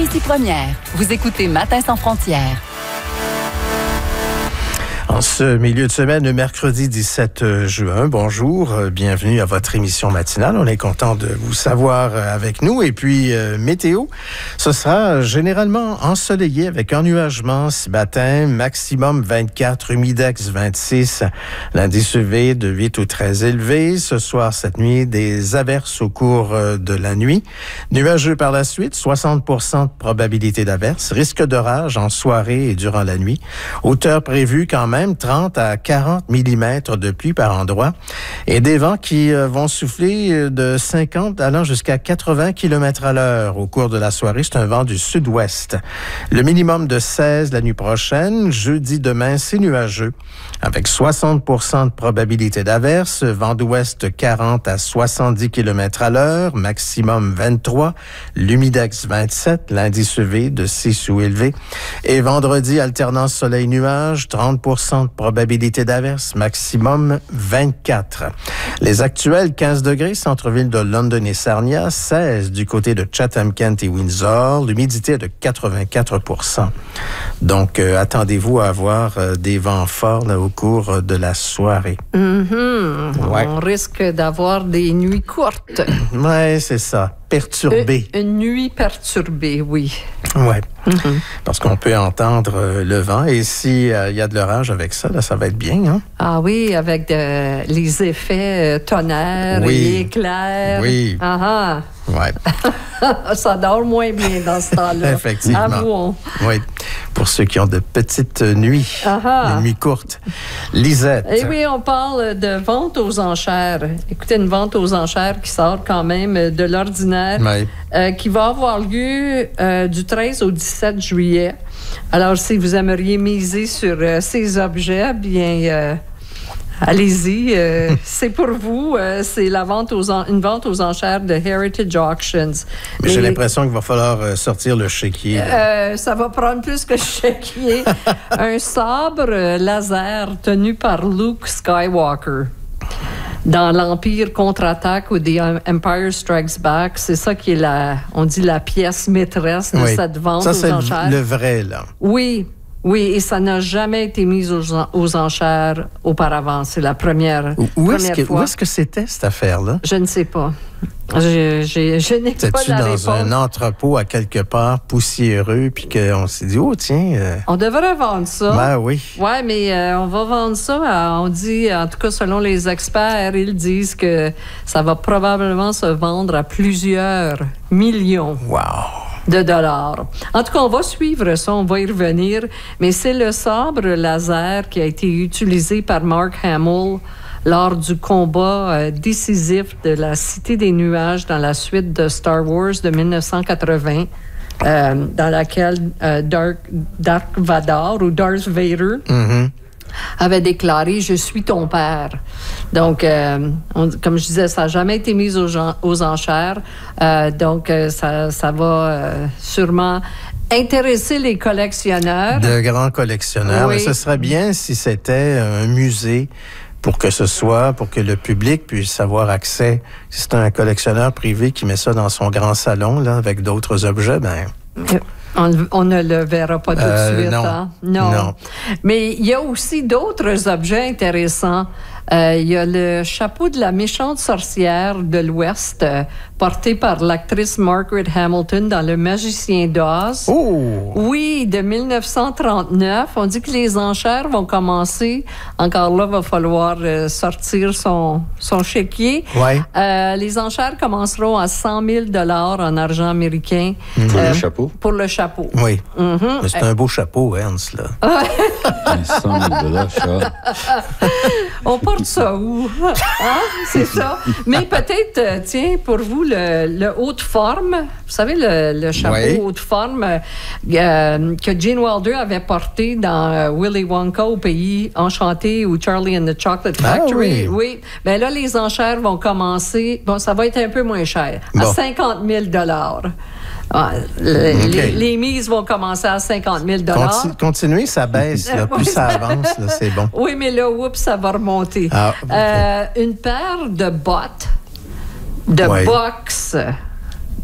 ici Première. Vous écoutez Matin sans frontières. En ce milieu de semaine, le mercredi 17 juin, bonjour, bienvenue à votre émission matinale. On est content de vous savoir avec nous. Et puis, météo, ce sera généralement ensoleillé avec ennuagement ce matin, maximum 24, humidex 26, l'indice UV de 8 ou 13 élevé. Ce soir, cette nuit, des averses au cours de la nuit. Nuageux par la suite, 60% de probabilité d'averses. Risque d'orage en soirée et durant la nuit. Hauteur prévue quand même 30 à 40 mm de pluie par endroit et des vents qui vont souffler de 50 allant jusqu'à 80 km à l'heure au cours de la soirée. C'est un vent du sud-ouest. Le minimum de 16 la nuit prochaine. Jeudi demain, c'est nuageux avec 60% de probabilité d'averse. Vent d'ouest 40 à 70 km à l'heure. Maximum 23. L'humidex 27. L'indice UV de 6 ou élevé. Et vendredi, alternance soleil-nuage. 30% de probabilité d'averse, maximum 24. Les actuels, 15 degrés, centre-ville de London et Sarnia, 16 du côté de Chatham-Kent et Windsor, l'humidité est de 84%. Donc, attendez-vous à avoir des vents forts là, au cours de la soirée. Ouais. On risque d'avoir des nuits courtes. Oui, c'est ça. Perturbé. Une nuit perturbée, oui. Oui, parce qu'on peut entendre le vent et s'il y a de l'orage avec ça, là, ça va être bien, hein? Ah oui, avec les effets tonnerre et éclairs. Oui. Ouais. Ça dort moins bien dans ce temps-là. Effectivement. Avouons. Oui, pour ceux qui ont de petites nuits, des nuits courtes. Lisette. Eh oui, on parle de vente aux enchères. Écoutez, une vente aux enchères qui sort quand même de l'ordinaire, qui va avoir lieu du 13 au 17 juillet. Alors, si vous aimeriez miser sur ces objets, bien... allez-y, c'est pour vous. C'est la vente une vente aux enchères de Heritage Auctions. Mais j'ai l'impression qu'il va falloir sortir le chéquier. Ça va prendre plus que le chéquier. Un sabre laser tenu par Luke Skywalker. Dans l'Empire contre-attaque ou The Empire Strikes Back, c'est ça qui est on dit la pièce maîtresse de cette vente aux enchères. Ça, c'est le vrai, là. Oui, et ça n'a jamais été mis aux enchères auparavant. C'est la première fois. Où est-ce que c'était, cette affaire-là? Je ne sais pas. Je n'ai pas la réponse. Dans un entrepôt à quelque part poussiéreux, puis qu'on s'est dit, oh tiens... On devrait vendre ça. Ben oui. Oui, mais on va vendre ça. On dit, en tout cas, selon les experts, ils disent que ça va probablement se vendre à plusieurs millions. Wow! De dollars. En tout cas, on va suivre ça, on va y revenir, mais c'est le sabre laser qui a été utilisé par Mark Hamill lors du combat décisif de la Cité des Nuages dans la suite de Star Wars de 1980, dans laquelle Darth Vader avait déclaré « Je suis ton père ». Donc, comme je disais, ça n'a jamais été mis aux enchères. Donc, ça va sûrement intéresser les collectionneurs. De grands collectionneurs. Oui. Mais ce serait bien si c'était un musée pour que le public puisse avoir accès. Si c'est un collectionneur privé qui met ça dans son grand salon, là, avec d'autres objets, ben... On ne le verra pas tout de suite. Non. Hein? Non. Mais il y a aussi d'autres objets intéressants. Il y a le chapeau de la méchante sorcière de l'Ouest, porté par l'actrice Margaret Hamilton dans Le Magicien d'Oz. Oh! Oui, de 1939. On dit que les enchères vont commencer. Encore là, il va falloir sortir son chéquier. Ouais. Les enchères commenceront à 100 000 $ en argent américain. Pour le chapeau? Pour le chapeau. Oui. Mais c'est un beau chapeau, Ernst, là. 100 000 $, ça. On porte ça où? Hein? C'est ça. Mais peut-être, tiens, pour vous, le haut de forme, vous savez, le chapeau haut de forme que Gene Wilder avait porté dans Willy Wonka au pays enchanté ou Charlie and the Chocolate Factory. Oui. Bien là, les enchères vont commencer. Bon, ça va être un peu moins cher. À 50 000 $. Les mises vont commencer à 50 000 $. Continuez, ça baisse. Là, plus ça avance, là, c'est bon. Oui, mais là, ça va remonter. Une paire de bottes de boxe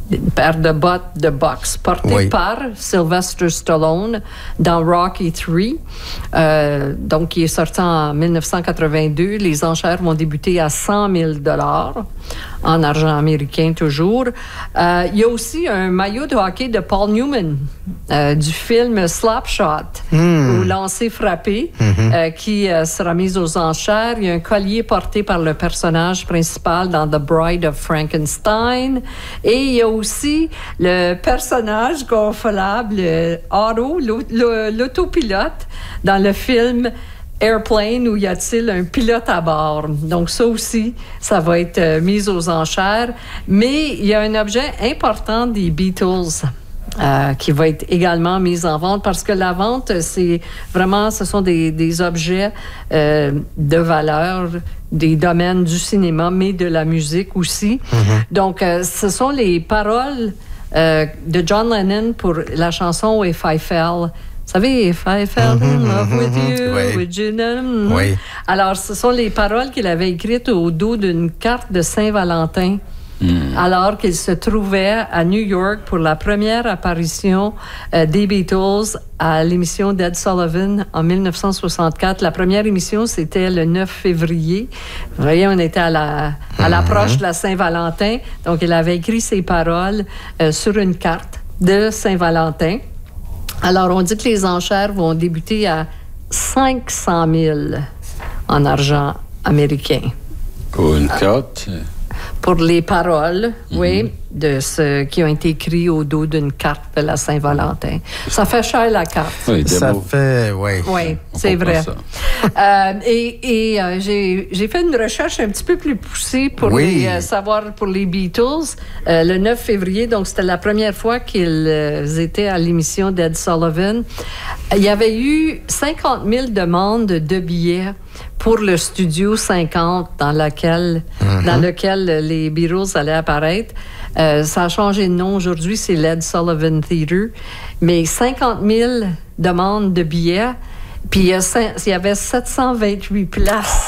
une paire de bottes de boxe portées par Sylvester Stallone dans Rocky III. Donc, qui est sorti en 1982. Les enchères vont débuter à 100 000 $, en argent américain toujours. Il y a aussi un maillot de hockey de Paul Newman, du film Slapshot, ou Lancer frappé, qui sera mis aux enchères. Il y a un collier porté par le personnage principal dans The Bride of Frankenstein. Et il y a aussi le personnage gonflable, Otto, l'autopilote, dans le film Airplane, où y a-t-il un pilote à bord. Donc ça aussi, ça va être mis aux enchères. Mais il y a un objet important des Beatles qui va être également mis en vente, parce que la vente, c'est vraiment, ce sont des objets de valeur, des domaines du cinéma, mais de la musique aussi. Donc, ce sont les paroles de John Lennon pour la chanson If I Fell. Vous savez, If I fell in love with you, would you know? Oui. Alors, ce sont les paroles qu'il avait écrites au dos d'une carte de Saint-Valentin, alors qu'il se trouvait à New York pour la première apparition des Beatles à l'émission d'Ed Sullivan en 1964. La première émission, c'était le 9 février. Vous voyez, on était à l'approche de la Saint-Valentin. Donc, il avait écrit ses paroles sur une carte de Saint-Valentin. Alors, on dit que les enchères vont débuter à 500 000 en argent américain. Pour une carte? Pour les paroles, oui, de ce qui ont été écrits au dos d'une carte de la Saint-Valentin. Ça fait cher, la carte. Oui, Ça fait, oui. Oui, c'est vrai. J'ai fait une recherche un petit peu plus poussée pour savoir pour les Beatles. Le 9 février, donc c'était la première fois qu'ils étaient à l'émission d'Ed Sullivan. Il y avait eu 50 000 demandes de billets pour le Studio 50 dans lequel les Beatles allaient apparaître. Ça a changé de nom aujourd'hui, c'est l'Ed Sullivan Theatre. Mais 50 000 demandes de billets, puis il y avait 728 places.